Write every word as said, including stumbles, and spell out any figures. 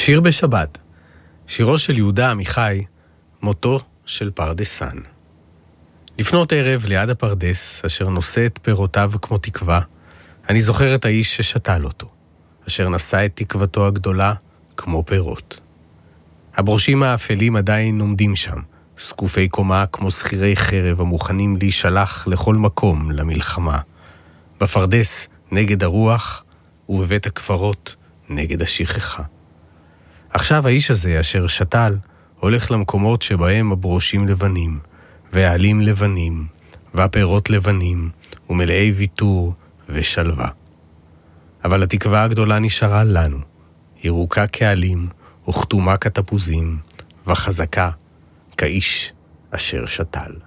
שיר בשבת, שירו של יהודה עמיחי, מותו של פרדסן. לפנות ערב ליד הפרדס, אשר נושא את פירותיו כמו תקווה, אני זוכר את האיש ששתל אותו, אשר נשא את תקוותו הגדולה כמו פירות. הברושים האפלים עדיין עומדים שם, סקופי קומה כמו שכירי חרב המוכנים להישלח לכל מקום למלחמה. בפרדס נגד הרוח ובבית הקברות נגד השכחה. עכשיו האיש הזה אשר שתל הולך למקומות שבהם הברושים לבנים, והעלים לבנים, והפירות לבנים, ומלאי ויתור ושלווה. אבל התקווה הגדולה נשארה לנו, ירוקה כעלים וכתומה כתפוזים, וחזקה כאיש אשר שתל.